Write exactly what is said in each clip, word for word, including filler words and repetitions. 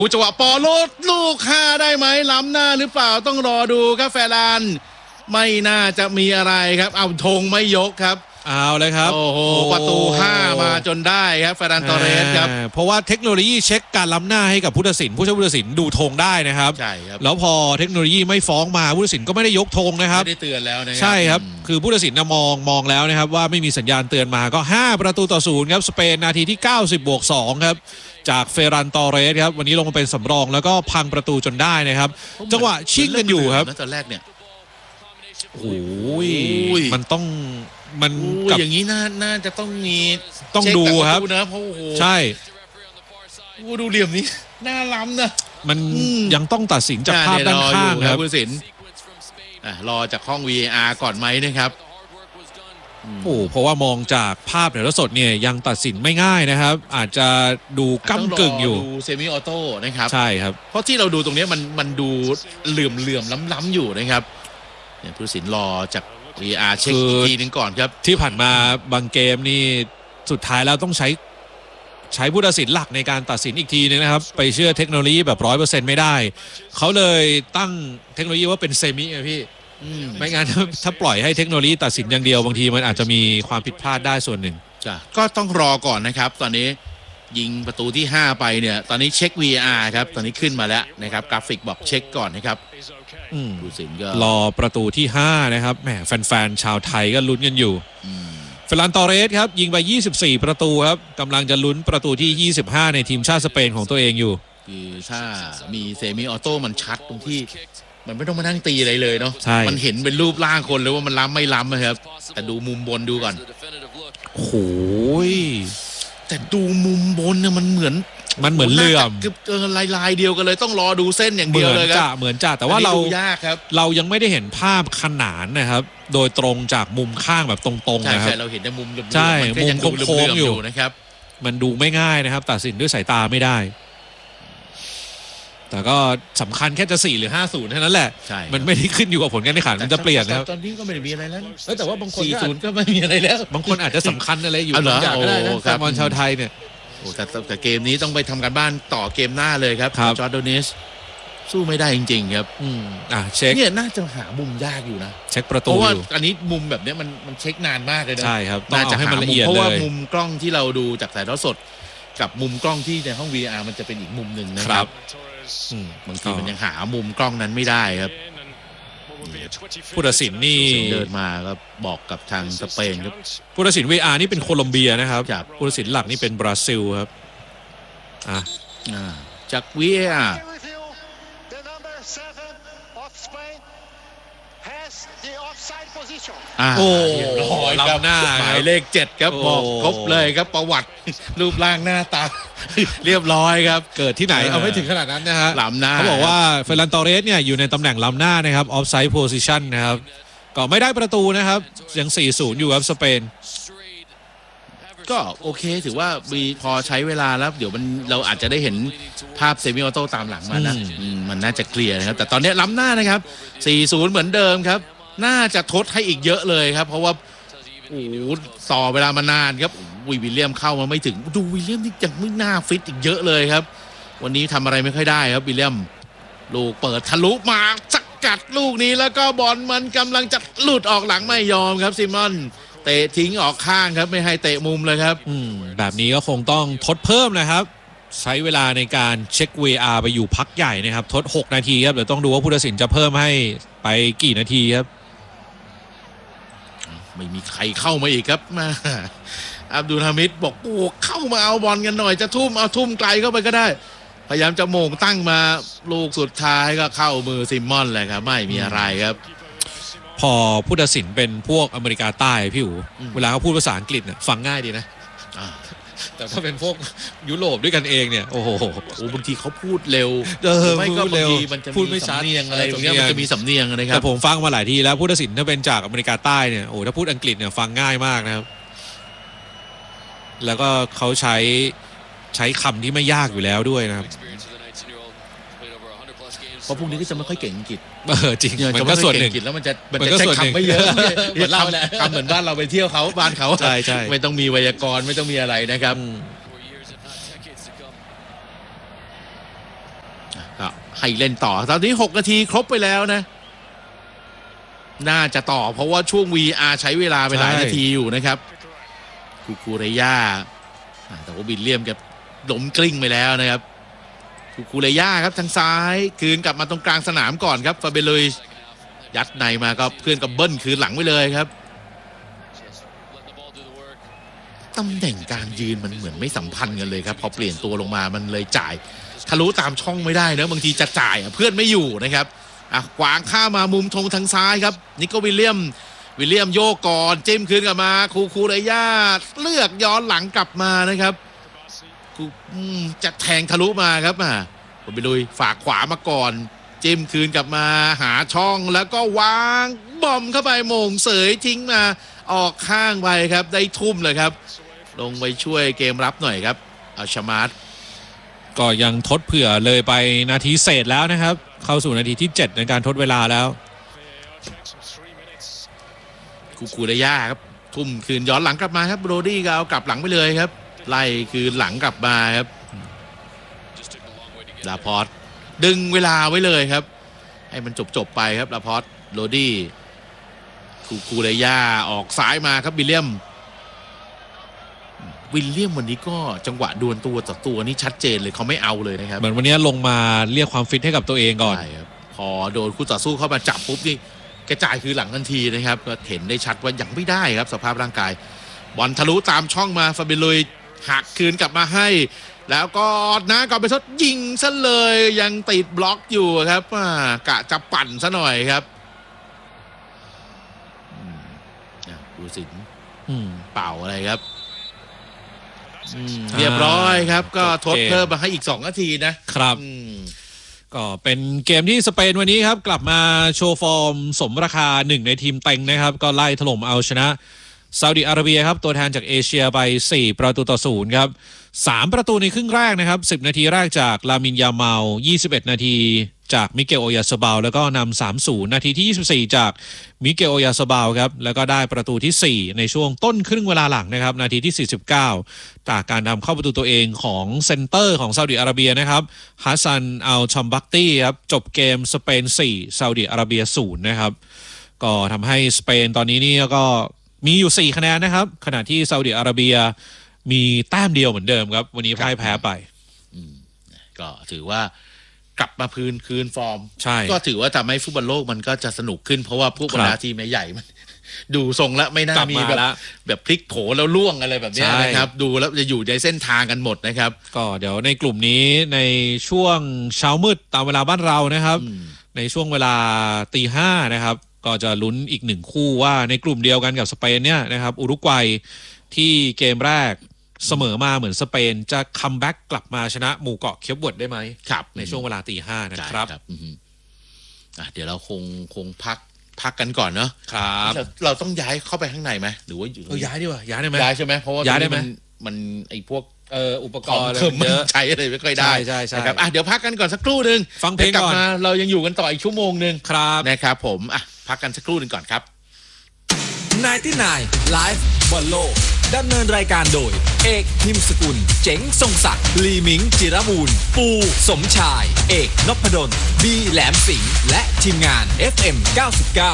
ผู้จังหวะปอโลดลูกห้าได้ไหมล้ำหน้าหรือเปล่าต้องรอดูครับแฟรานไม่น่าจะมีอะไรครับเอาธงไม่ยกครับเอาเลยครับโอ้โหประตูห้ามาจนได้ครับแฟรานตอเรสครับเพราะว่าเทคโนโลยีเช็คการล้ำหน้าให้กับผู้ตัดสินผู้ช่วยผู้ตัดสินดูธงได้นะครับใช่ครับแล้วพอเทคโนโลยีไม่ฟ้องมาผู้ตัดสินก็ไม่ได้ยกธงนะครับไม่ได้เตือนแล้วนะครับใช่ครับคือผู้ตัดสินมองมองแล้วนะครับว่าไม่มีสัญญาณเตือนมาก็ห้าประตูต่อศูนย์ครับสเปนนาทีที่เก้าสิบบวกสองครับจากเฟรันตอเรสครับวันนี้ลงมาเป็นสำรองแล้วก็พังประตูจนได้นะครับจังหวะชิงกันอยู่ครับตอนแรกเนี่ยโอ้ยมันต้องมันกับอย่างนี้น่าน่าจะต้องมีต้องดูครับนะเพราะโอ้โหใช่ดูเหลี่ยมนี้น่าล้ำนะมันยังต้องตัดสินจากภาพด้านข้างครับผู้ตัดสินรอจากห้อง วี เอ อาร์ ก่อนไหมนะครับโอ้เพราะว่ามองจากภาพถ่ายทอดสดเนี่ยยังตัดสินไม่ง่ายนะครับอาจจะดูก้ำกึ่งอยู่ดูเซมิออโต้นะครับใช่ครับเพราะที่เราดูตรงนี้มันมันดูเหลื่อมเหลื่อมล้ำๆอยู่นะครับเนี่ยผู้ตัดสินรอจาก วี เอ อาร์ เช็คอีกทีนึงก่อนครับที่ผ่านมาบางเกมนี่สุดท้ายแล้วต้องใช้ใช้ผู้ตัดสินหลักในการตัดสินอีกทีนึงนะครับไปเชื่อเทคโนโลยีแบบร้อยเปอร์เซ็นต์ไม่ได้เขาเลยตั้งเทคโนโลยีว่าเป็นเซมิไงพี่ไม่งั้นถ้าปล่อยให้เทคโนโลยีตัดสินอย่างเดียวบางทีมันอาจจะมีความผิดพลาดได้ส่วนหนึ่งจ้ะก็ต้องรอก่อนนะครับตอนนี้ยิงประตูที่ห้าไปเนี่ยตอนนี้เช็ค วี เอ อาร์ ครับตอนนี้ขึ้นมาแล้วนะครับกราฟิกบอกเช็คก่อนนะครับผู้สินก็รอประตูที่ห้านะครับแหมแฟนๆชาวไทยก็ลุ้นกันอยู่เฟรานตอเรสครับยิงไปยี่สิบสี่ประตูครับกำลังจะลุ้นประตูที่ยี่สิบห้าในทีมชาติสเปนของตัวเองอยู่คือถ้ามีเซมิออโต้มันชัดตรงที่มันไม่ต้องมานั่งตีอะไรเลยเนาะมันเห็นเป็นรูปร่างคนเลยว่ามันล้ำไม่ล้ำนะครับแต่ดูมุมบนดูก่อนโอ้โหแต่ดูมุมบนเนี่ยมันเหมือนมันเหมือนเหลื่อมเกินลายลายเดียวกันเลยต้องรอดูเส้นอย่างเดียวเลยครับเหมือนจ่าแต่ว่าเรายากครับเรายังไม่ได้เห็นภาพขนานนะครับโดยตรงจากมุมข้างแบบตรงๆนะครับใช่เราเห็นแต่มุมเหลื่อมใช่มุมโค้งๆอยู่นะครับมันดูไม่ง่ายนะครับตัดสินด้วยสายตาไม่ได้แต่ก็สำคัญแค่จะสี่หรือห้าศูนย์เท่านั้นแหละมันไม่ได้ขึ้นอยู่กับผลการแข่งขันมันจะเปลี่ยนนะครับตอนนี้ก็ไม่ได้มีอะไรแล้วแต่ว่าบางคนสี่ศูนย์ก็ไม่มีอะไรแล้วบางคนอาจจะสำคัญอะไรอยู่บางอย่างก็ได้นะแฟนบอลชาวไทยเนี่ยโอ้แต่แต่เกมนี้ต้องไปทำการบ้านต่อเกมหน้าเลยครับจอร์แดนิสสู้ไม่ได้จริงๆครับอืมอ่ะเช็คเนี่ยน่าจะหามุมยากอยู่นะเช็คประตูเพราะว่าอันนี้มุมแบบนี้มันมันเช็คนานมากเลยนะใช่ครับต้องเอาให้มันละเอียดเลยเพราะว่ามุมกล้องที่เราดูจากถ่ายทอดสดกับมุมกล้องที่ในห้อง วี อาร์ มันจะเป็นอีกมุมหนึ่งนะครับบางทีมันยังหามุมกล้องนั้นไม่ได้ครับผู้ตัดสินนี่เดินมาก็บอกกับทางสเปนครับผู้ตัดสิน วี อาร์ นี่เป็นโคลอมเบียนะครับผู้ตัดสินหลักนี่เป็นบราซิลครับอ่ะจาก วี เอ อาร์โอ้ล้ำหน้าหมายเลขเจ็ดครับบอกครบเลยครับประวัติรูปร่างหน้าตาเรียบร้อยครับเกิดที่ไหนเอาไม่ถึงขนาดนั้นนะฮะล้ำหน้าเขาบอกว่าเฟรานตอเรสเนี่ยอยู่ในตำแหน่งล้ำหน้านะครับออฟไซด์โพซิชันนะครับก็ไม่ได้ประตูนะครับยัง สี่ศูนย์ อยู่ครับสเปนก็โอเคถือว่ามีพอใช้เวลาแล้วเดี๋ยวมันเราอาจจะได้เห็นภาพเซมิออโต้ตามหลังมานะมันน่าจะเคลียร์นะครับแต่ตอนนี้ล้ำหน้านะครับ สี่ศูนย์ เหมือนเดิมครับน่าจะทดให้อีกเยอะเลยครับเพราะว่าโอ้ต่อเวลามานานครับวิลเลียมเข้ามาไม่ถึงดูวิลเลียมนี่ยังไม่น่าฟิตอีกเยอะเลยครับวันนี้ทำอะไรไม่ค่อยได้ครับวิลเลียมลูกเปิดทะลุมาสกัดลูกนี้แล้วก็บอลมันกำลังจะหลุดออกหลังไม่ยอมครับซิมอนเตะทิ้งออกข้างครับไม่ให้เตะมุมเลยครับอืมแบบนี้ก็คงต้องทดเพิ่มนะครับใช้เวลาในการเช็ค วี อาร์ ไปอยู่พักใหญ่นะครับทดหกนาทีครับเดี๋ยวต้องดูว่าผู้ตัดสินจะเพิ่มให้ไปกี่นาทีครับไม่มีใครเข้ามาอีกครับมาอับดุลฮามิดบอกโอ้เข้ามาเอาบอลกันหน่อยจะทุ่มเอาทุ่มไกลเข้าไปก็ได้พยายามจะโมงตั้งมาลูกสุดท้ายก็เข้ามือซิมมอนเลยครับไม่มีอะไรครับพอผู้ตัดสินเป็นพวกอเมริกาใต้พี่อู๋เวลาเขาพูดภาษาอังกฤษเนี่ยฟังง่ายดีนะแต่ถ้าเป็นพวกยุโรปด้วยกันเองเนี่ยโอ้โหบางทีเขาพูดเร็วไม่ก็บางทีมันจะพูดไม่ชัดอะไรตรงนี้มันจะมีสำเนียงนะครับแต่ผมฟังมาหลายทีแล้วผู้ตัดสินถ้าเป็นจากอเมริกาใต้เนี่ยโอ้ถ้าพูดอังกฤษเนี่ยฟังง่ายมากนะครับแล้วก็เขาใช้ใช้คำที่ไม่ยากอยู่แล้วด้วยนะครับเพราะพวกนี้ก็จะไม่ค่อยเก่งอังกฤษเออจริงมันก็ส่วนหนึ่งแล้วมันจะมันจะใช้คำไม่เยอะเหมือนเราคำเหมือนบ้านเราไปเที่ยวเขาบ้านเขาใช่ใช่ไม่ต้องมีไวยากรณ์ไม่ต้องมีอะไรนะครับก็ให้เล่นต่อตอนนี้หกนาทีครบไปแล้วนะน่าจะต่อเพราะว่าช่วง วี อาร์ ใช้เวลาไปหลายนาทีอยู่นะครับคูคูเรย่าแต่ว่าบิลเลียมกับล้มกลิ้งไปแล้วนะครับคูคูเรย่าครับทางซ้ายคืนกลับมาตรงกลางสนามก่อนครับฟาเบลุยยัดในมาก็เพื่อนกับเบิ้ลคืนหลังไปเลยครับตำแหน่งการยืนมันเหมือนไม่สัมพันธ์กันเลยครับพอเปลี่ยนตัวลงมามันเลยจ่ายทะลุตามช่องไม่ได้นะบางทีจะจ่ายเพื่อนไม่อยู่นะครับอ่ะขวางข้ามามุมธงทางซ้ายครับนิโก้วิลเลียมวิลเลียมโยกก่อนจิ้มคืนกลับมาคูคูเรย่าเลือกย้อนหลังกลับมานะครับจะแทงทะลุมาครับอ่ะผมไปลุยฝากขวามาก่อนจิ้มคืนกลับมาหาช่องแล้วก็วางบอมเข้าไปโมงเสยทิ้งมาออกข้างไปครับได้ทุ่มเลยครับลงไปช่วยเกมรับหน่อยครับเอาชมาร์ตก็ยังทดเผื่อเลยไปนาทีเศษแล้วนะครับเข้าสู่นาทีที่เจ็ดในการทดเวลาแล้วคูคูเรย่าครับทุ่มคืนย้อนหลังกลับมาครับโรดี้ก็เอากลับหลังไปเลยครับไล่คืนหลังกลับมาครับลาพอร์ตดึงเวลาไว้เลยครับให้มันจบๆไปครับลาพอร์ตโรดี้คูคูเรย่าออกซ้ายมาครับวิลเลียมวิลเลียมวันนี้ก็จังหวะดวลตัวต่อตัวนี่ชัดเจนเลยเขาไม่เอาเลยนะครับเหมือนวันนี้ลงมาเรียกความฟิตให้กับตัวเองก่อนใช่ครับพอโดนคู่ต่อสู้เข้ามาจับปุ๊บนี่กระจายคือหลังทันทีนะครับก็เห็นได้ชัดว่ายังไม่ได้ครับสภาพร่างกายบอลทะลุตามช่องมาฟาเบลุยหักคืนกลับมาให้แล้วก็นะก่อนไปทดยิงซะเลยยังติดบล็อกอยู่ครับกะจะปั่นซะหน่อยครับดูสิเป่าอะไรครับเรียบร้อยครับก็ทดเพิ่มมาให้อีกสองนาทีนะครับก็เป็นเกมที่สเปนวันนี้ครับกลับมาโชว์ฟอร์มสมราคาหนึ่งในทีมเต็งนะครับก็ไล่ถล่มเอาชนะซาอุดิอาระเบียครับตัวแทนจากเอเชียไปสี่ประตูต่อศูนย์ครับสามประตูในครึ่งแรกนะครับสิบนาทีแรกจากลามินยาเมายี่สิบเอ็ดนาทีจากมิเกลโอยาซาบาลแล้วก็นำ สามศูนย์ นาทีที่ยี่สิบสี่จากมิเกลโอยาซาบาลครับแล้วก็ได้ประตูที่สี่ในช่วงต้นครึ่งเวลาหลังนะครับนาทีที่สี่สิบเก้าจากการทำเข้าประตูตัวเองของเซนเตอร์ของซาอุดิอาระเบียนะครับฮัสซันอัลชัมบักตี้ครับจบเกมสเปนสี่ซาอุดิอาระเบียศูนย์นะครับก็ทำให้สเปนตอนนี้นี่ก็มีอยู่สี่คะแนนนะครับขณะที่ซาอุดิอาระเบียมีแต้มเดียวเหมือนเดิมครับวันนี้พ่ายแพ้ไปก็ถือว่ากลับมาพื้นคืนฟอร์มใช่ก็ถือว่าทำให้ฟุตบอลโลกมันก็จะสนุกขึ้นเพราะว่าพวกบรรดาทีมใหญ่ๆมันดูทรงแล้วไม่น่ามีแบบแบบพลิกโผแล้วล่วงอะไรแบบนี้นะครับดูแล้วจะอยู่ในเส้นทางกันหมดนะครับก็เดี๋ยวในกลุ่มนี้ในช่วงเช้ามืดตามเวลาบ้านเรานะครับในช่วงเวลาตีห้านะครับก็จะลุ้นอีกหนึ่งคู่ว่าในกลุ่มเดียวกันกับสเปนเนี่ยนะครับอุรุกวัยที่เกมแรกเสมอมาเหมือนสเปนจะคัมแบ็กกลับมาชนะหมู่เกาะเคียบเวิร์ดได้ไหมครับในช่วงเวลาตีห้านะครับเดี๋ยวเราคงคงพักพักกันก่อนเนาะครับเราต้องย้ายเข้าไปข้างในไหมหรือว่าอยู่ย้ายดีกว่าย้ายได้ไหมย้ายใช่ไหมเพราะว่าย้ายได้ไหมมันไอพวกเอ่ออุปกรณ์เยอะใช้อะไรไม่ค่อยได้ใช่ใช่ครับอ่ะเดี๋ยวพักกันก่อนสักครู่นึงฟังเพลงก่อนเรายังอยู่กันต่ออีกชั่วโมงนึงครับนะครับผมอ่ะพักกันสักครู่นึงก่อนครับไนน์ตี้ไนน์ Live บอลโลกดำเนินรายการโดยเอกพิมพ์สกุลเจ๋งทรงศักดิ์ลีมิงจิรบูรณ์ปูสมชายเอกนพดลบีแหลมสิงห์และทีมงาน เอฟ เอ็ม เก้าสิบเก้า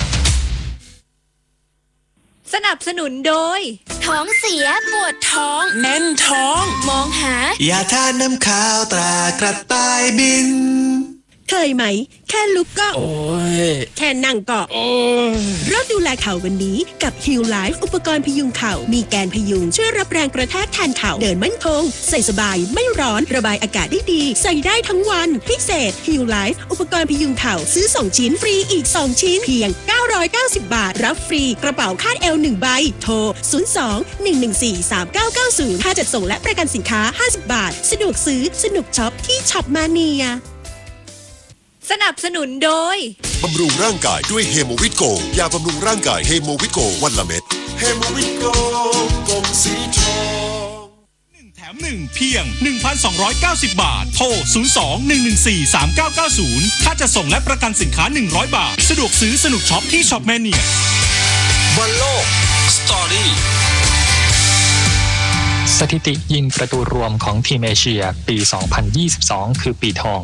สนับสนุนโดยท้องเสียปวดท้องแน่นท้องมองหายาทาน้ำข้าวตรากระต่ายบินเคยไหมแค่ลุกก็โอ้ยแค่นั่งก็โอ้ยเริ่มดูแลเข่าวันนี้กับ Heal Life อุปกรณ์พยุงเข่ามีแกนพยุงช่วยรับแรงกระแทกแทนเข่าเดินมั่นคงใส่สบายไม่ร้อนระบายอากาศได้ดีใส่ได้ทั้งวันพิเศษ Heal Life อุปกรณ์พยุงเข่าซื้อสองชิ้นฟรีอีกสองชิ้นเพียงเก้าร้อยเก้าสิบบาทรับฟรีกระเป๋าคาดเอวหนึ่งใบโทรศูนย์ สอง หนึ่ง หนึ่ง สี่ สาม เก้า เก้า ศูนย์ค่าจัดส่งและประกันสินค้าห้าสิบบาทสะดวกซื้อสนุกช็อปที่ช็อปมาเนียสนับสนุนโดยบำรุงร่างกายด้วยเฮโมวิตโกยาบำรุงร่างกายเฮโมวิตโกวันละเม็ดเฮโมวิตโกกลมสีทองหนึ่งแถมหนึ่งเพียง หนึ่งพันสองร้อยเก้าสิบ บาทโทรศูนย์ สอง หนึ่ง หนึ่ง สี่ สาม เก้า เก้า ศูนย์ถ้าจะส่งและประกันสินค้าหนึ่งร้อยบาทสะดวกซื้อสนุกช็อปที่ช็อปแมเนียบอลโลกสตอรี่สถิติยิงประตูรวมของทีมเอเชียปี สองพันยี่สิบสอง คือปีทอง